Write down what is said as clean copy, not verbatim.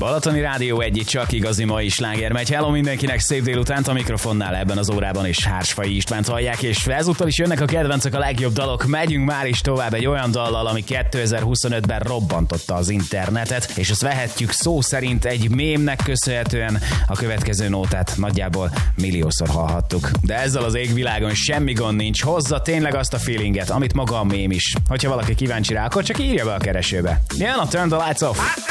Balatoni Rádió egy csak igazi mai sláger megy. Hello mindenkinek, szép délutánt, a mikrofonnál ebben az órában és Hársfai Istvánt hallják, és ezúttal is jönnek a kedvencek, a legjobb dalok. Megyünk már is tovább egy olyan dallal, ami 2025-ben robbantotta az internetet, és azt vehetjük szó szerint egy mémnek köszönhetően. A következő nótát nagyjából milliószor hallhattuk. De ezzel az égvilágon semmi gond nincs, hozza tényleg azt a feelinget, amit maga a mém is. Hogyha valaki kíváncsi rá, akkor csak írja be a keresőbe. Jön a Turn the Lights Off!